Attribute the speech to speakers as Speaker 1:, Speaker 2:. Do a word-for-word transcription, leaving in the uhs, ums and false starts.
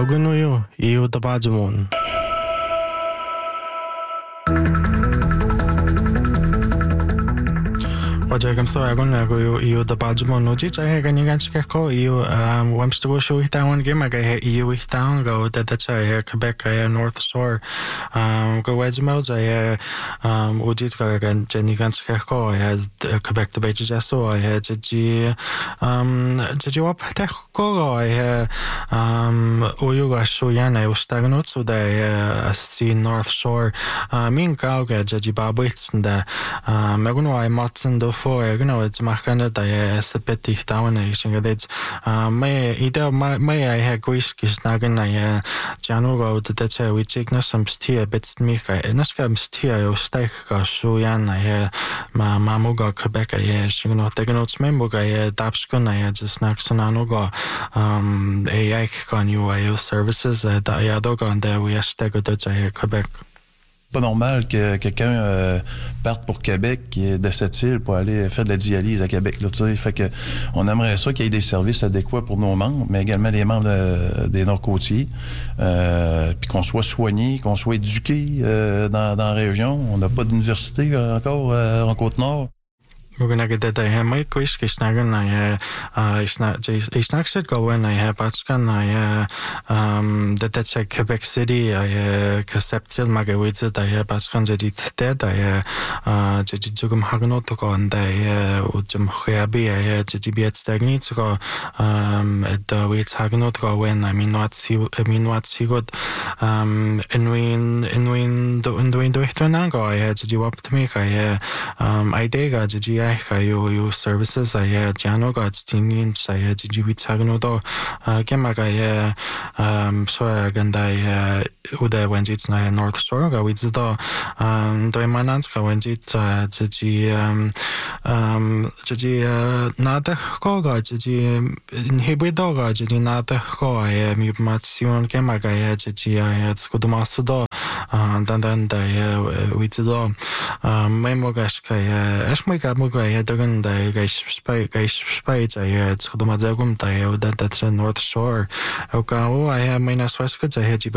Speaker 1: Augunuyo iyo Tabajamon. Pojagam so agon go iyo Tabajamon no ji chahe gani ganch ko iyo wamsto show hitawan game aga iyo hitawan go that that's a Quebec North Shore go wajmal ja um ojit ga gan jeni ganch ko ya Quebec the beach so I had ji um ji wap ta ko ya um oyo ga show yana ustagnot so da see North Shore min ga ga ji babits da megono I matsen do for you know it's machana da es a bit ich down ich denke das may ida may I had guish kisnagan na janu go da cha we check na some stia bits me ka naska stia yo steak ga so ya na ya ma mamu ga Quebec ya you know taking notes member ga ya dapsko na ya just nak sonano ga um ai kan you I services da ya do ga da we steg da cha Quebec.
Speaker 2: Pas normal que quelqu'un euh, parte pour Québec qui est de cette île pour aller faire de la dialyse à Québec. Là, fait que on aimerait ça qu'il y ait des services adéquats pour nos membres, mais également les membres de, des Nord-Côtiers, euh, puis qu'on soit soigné, qu'on soit éduqué euh, dans, dans la région. On n'a pas d'université encore euh, en Côte-Nord.
Speaker 1: We're gonna get that I have my quiz kisnagan I uh it's not it's not said go when I have batskan I um that that's a Quebec City I conceptual magawitz I have batskan jadi that I uh jadi jugum hagno to go and I ujum khabi I jadi biat stagnit to go um at the wait hagno to go when I mean what see I mean what see good um in when in when do in when do it when go I jadi wap to me I um I dega jadi kayo yo services I jano got tinin saya ji wit sagno do kemaga ya um so ganda ya uda when it's na North Shore ga wit do um do manans ga when it's ji um um ji na da ko ga ji hebe do ga ji na da ko ya mi matsion kemaga ya ji ya skudumasu do dan dan da ya wit do memo ga ska ya esme ga mo I had done the guys spy guys spies I had so the mazagum tayo that that's North Shore. Okay, I have minus west I had